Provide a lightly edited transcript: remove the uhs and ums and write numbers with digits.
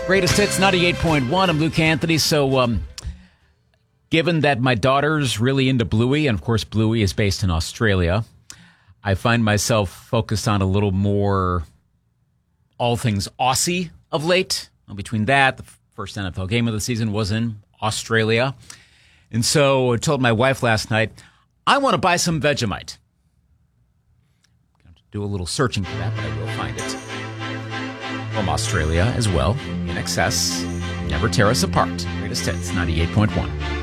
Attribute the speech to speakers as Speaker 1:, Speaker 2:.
Speaker 1: Greatest Hits 98.1. I'm Luke Anthony. So, given that my daughter's really into Bluey, and of course Bluey is based in Australia, I find myself focused on a little more all things Aussie of late. Well, between that, the first NFL game of the season was in Australia. And so I told my wife last night, I want to buy some Vegemite. I'm going to do a little searching for that, but I will find it. From Australia as well. In excess. Never tear us apart. Greatest Hits 98.1.